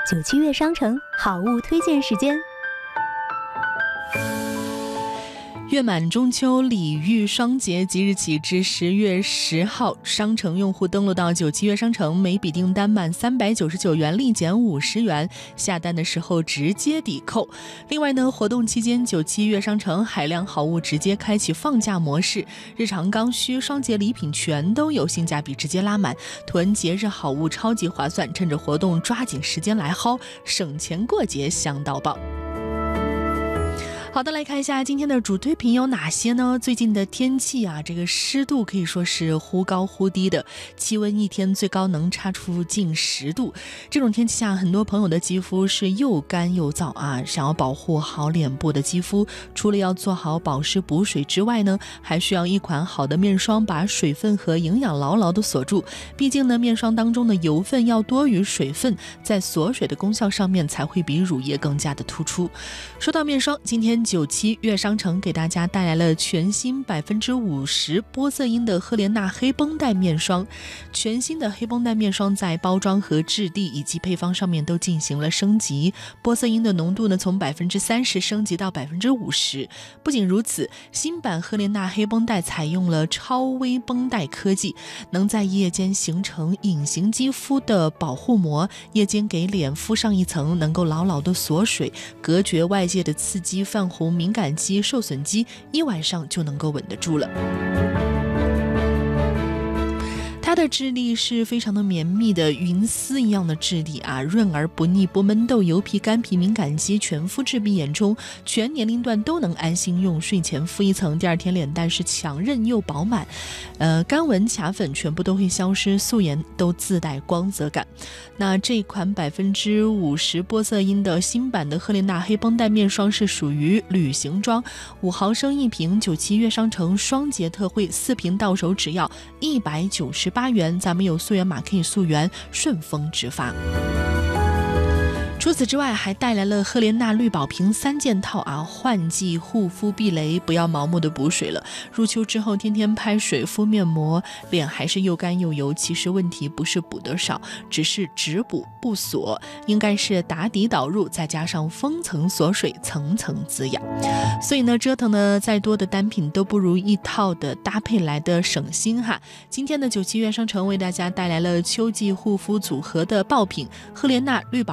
97月商城好物推荐时间。 月满中秋礼遇双节即日起至10月10号，商城用户登录到97月商城，每笔订单满399元立减50元，下单的时候直接抵扣。另外呢，活动期间97月商城海量好物直接开启放价模式，日常刚需、双节礼品全都有性价比直接拉满，囤节日好物超级划算，趁着活动抓紧时间来薅，省钱过节香到爆。好的，来看一下今天的主推品有哪些呢？最近的天气啊，这个湿度可以说是忽高忽低的，气温一天最高能差出近10度。这种天气下，很多朋友的肌肤是又干又燥啊。想要保护好脸部的肌肤，除了要做好保湿补水之外呢，还需要一款好的面霜把水分和营养牢牢的锁住。毕竟呢，面霜当中的油分要多于水分，在锁水的功效上面才会比乳液更加的突出。说到面霜，今天97月商城给大家带来了全新50%玻色因的赫莲娜黑绷带面霜。全新的黑绷带面霜在包装和质地以及配方上面都进行了升级，玻色因的浓度呢从30%升级到50%。不仅如此，新版赫莲娜黑绷带采用了超微绷带科技，能在夜间形成隐形肌肤的保护膜，夜间给脸敷上一层，能够牢牢的锁水，隔绝外界的刺激、泛红、敏感肌、受损肌，一晚上就能够稳得住了。它的质地是非常的绵密的云丝一样的质地啊，润而不腻，不闷痘、油皮、干皮、敏感肌、全肤质鼻眼中，全年龄段都能安心用。睡前敷一层，第二天脸蛋是强韧又饱满，干纹卡粉全部都会消失，素颜都自带光泽感。那这款50%玻色因的新版的赫莲娜黑绷带面霜是属于旅行装，5毫升一瓶，97月商城双节特惠，4瓶到手只要198元，咱们有溯源码可以溯源，顺丰直发。除此之外，还带来了赫莲娜绿宝瓶3件套啊，换季护肤避雷，不要盲目的补水了。入秋之后天天拍水敷面膜，脸还是又干又油，其实问题不是补得少，只是只补不锁，应该是打底导入，再加上封层锁水，层层滋养。所以呢，折腾的再多的单品都不如一套的搭配来的省心哈。今天的97月商城为大家带来了秋季护肤组合的爆品，赫莲娜绿宝